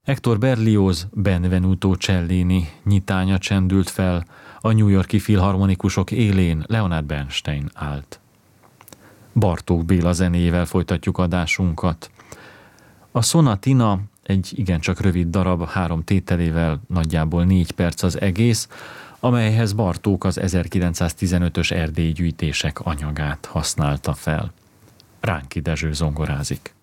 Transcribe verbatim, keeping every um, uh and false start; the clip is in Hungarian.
Hector Berlioz, Benvenuto Cellini nyitánya csendült fel, a New York-i filharmonikusok élén Leonard Bernstein állt. Bartók Béla zenéjével folytatjuk adásunkat. A Sonatina egy igencsak rövid darab, három tételével, nagyjából négy perc az egész, amelyhez Bartók az ezerkilencszáztizenötös erdélyi gyűjtések anyagát használta fel. Ránki Dezső zongorázik.